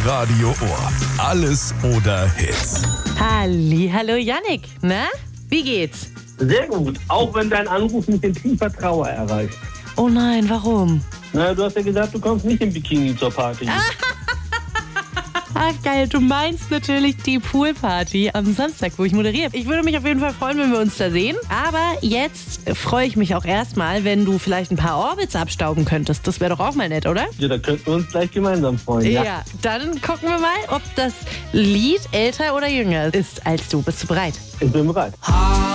Radio Ohr. Alles oder Hits. Hallo Yannick, na? Wie geht's? Sehr gut, auch wenn dein Anruf mich in tiefer Trauer erreicht. Oh nein, warum? Na, du hast ja gesagt, du kommst nicht im Bikini zur Party. Ach geil, du meinst natürlich die Poolparty am Samstag, wo ich moderiere. Ich würde mich auf jeden Fall freuen, wenn wir uns da sehen. Aber jetzt freue ich mich auch erstmal, wenn du vielleicht ein paar Orbits abstauben könntest. Das wäre doch auch mal nett, oder? Ja, da könnten wir uns gleich gemeinsam freuen. Ja, dann gucken wir mal, ob das Lied älter oder jünger ist als du. Bist du bereit? Ich bin bereit.